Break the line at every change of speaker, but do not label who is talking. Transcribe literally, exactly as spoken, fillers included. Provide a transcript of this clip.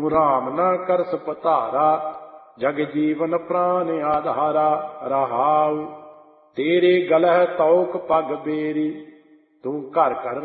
ਤੂੰ ਰਾਮ ਨਾ ਕਰਸ ਪਤਾਰਾ, ਜਗ ਜੀਵਨ ਪ੍ਰਾਨ ਆਧਾਰਾ। ਰਹਾਉ ਤੇਰੇ ਗਲਹ ਤੌਕ ਪਗ ਬੇਰੀ, ਤੂੰ ਘਰ ਘਰ